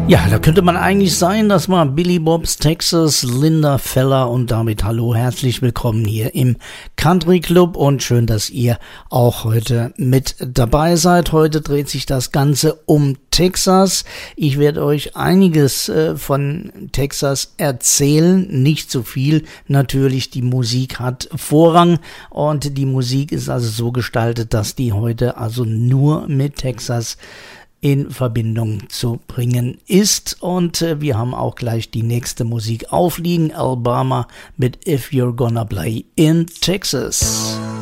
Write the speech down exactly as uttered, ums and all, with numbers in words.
Ja, da könnte man eigentlich sein, das war Billy Bob's Texas, Linda Feller und damit hallo, herzlich willkommen hier im Country Club und schön, dass ihr auch heute mit dabei seid. Heute dreht sich das Ganze um Texas. Ich werde euch einiges äh, von Texas erzählen, nicht so viel. Natürlich, die Musik hat Vorrang und die Musik ist also so gestaltet, dass die heute also nur mit Texas in Verbindung zu bringen ist. Und äh, wir haben auch gleich die nächste Musik aufliegen. Alabama mit If You're Gonna Play in Texas.